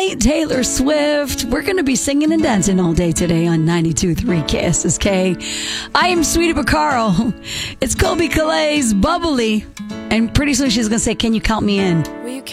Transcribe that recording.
meet Taylor Swift. We're going to be singing and dancing all day today on 92.3 KSSK. I am Sweetie Bacaro. It's Colby Caillat's Bubbly. And pretty soon she's going to say, can you count me in?